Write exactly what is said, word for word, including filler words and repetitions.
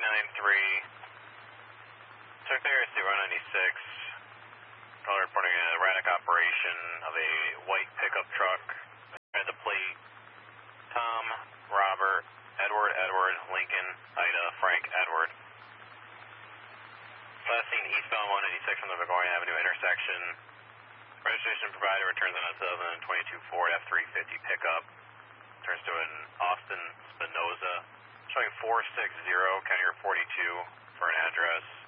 nine three. Secretary State one ninety-six. Caller reporting an erratic operation of a white pickup truck. At the plate, Tom, Robert, Edward, Edward, Lincoln, Ida, Frank, Edward. Last seen eastbound one ninety-six from the Burgoyne Avenue intersection. Registration provider returns on a two thousand twenty-two Ford F three fifty pickup. Turns to an Austin Spinoza, showing four six zero, County Route forty-two for an address